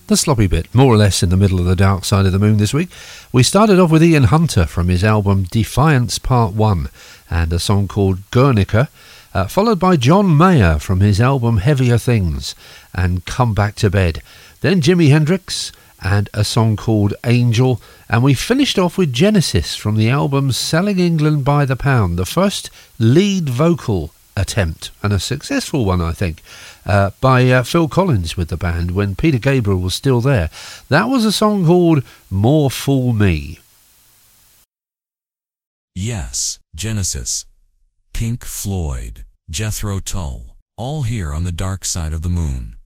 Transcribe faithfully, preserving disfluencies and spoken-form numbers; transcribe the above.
the sloppy bit, more or less in the middle of the Dark Side of the Moon this week. We started off with Ian Hunter from his album Defiance Part one and a song called Guernica, uh, followed by John Mayer from his album Heavier Things and Come Back to Bed. Then Jimi Hendrix and a song called Angel, and we finished off with Genesis from the album Selling England by the Pound, the first lead vocal attempt, and a successful one, I think, uh, by uh, Phil Collins with the band when Peter Gabriel was still there. That was a song called More Fool Me. Yes, Genesis, Pink Floyd, Jethro Tull, all here on the Dark Side of the Moon.